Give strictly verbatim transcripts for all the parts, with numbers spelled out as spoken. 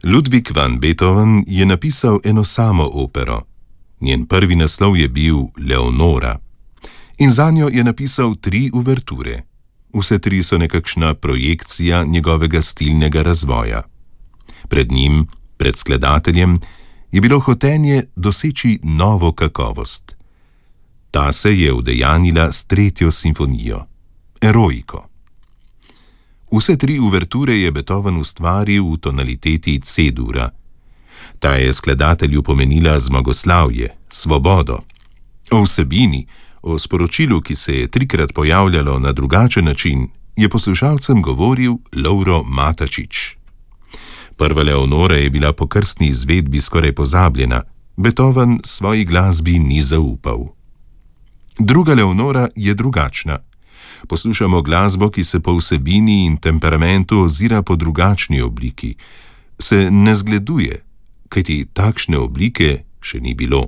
Ludwig van Beethoven je napisal eno samo opero. Njen prvi naslov je bil Leonora. In zanjo je napisal tri uverture. Vse tri so nekakšna projekcija njegovega stilnega razvoja. Pred njim, pred skladateljem, je bilo hotenje doseči novo kakovost. Ta se je udejanila s tretjo simfonijo, Eroiko. Vse tri uverture je Beethoven ustvaril v tonaliteti C-dura. Ta je skladatelju pomenila zmagoslavje, svobodo. O vsebini, o sporočilu, ki se je trikrat pojavljalo na drugačen način, je poslušalcem govoril Lovro Matačič. Prva Leonora je bila po krstni izvedbi skoraj pozabljena, Beethoven svoji glasbi ni zaupal. Druga Leonora je drugačna. Poslušamo glasbo, ki se po vsebini in temperamentu ozira po drugačni obliki. Se ne zgleduje, kajti takšne oblike še ni bilo.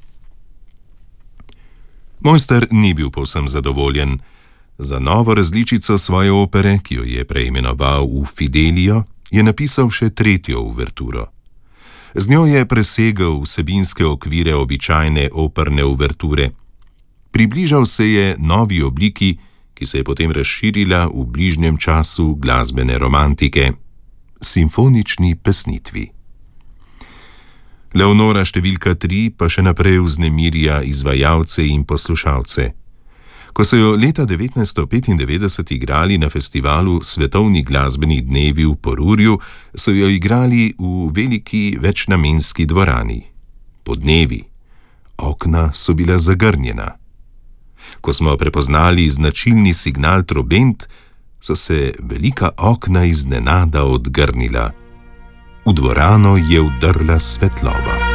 Mojster ni bil povsem zadovoljen. Za novo različico svoje opere, ki jo je preimenoval v Fidelio, je napisal še tretjo uverturo. Z njo je presegel vsebinske okvire običajne operne uverture. Približal se je novi obliki, ki se je potem razširila v bližnjem času glasbene romantike, simfonični pesnitvi. Leonora številka tri pa še naprej vznemirja izvajalce in poslušalce. Ko so jo leta devetnajststo petindevetdeset igrali na festivalu Svetovni glasbeni dnevi v Porurju, so jo igrali v veliki večnamenski dvorani. Podnevi. Okna so bila zagrnjena. Ko smo prepoznali značilni signal trobent, so se velika okna iznenada odgrnila. V dvorano je vdrla svetloba.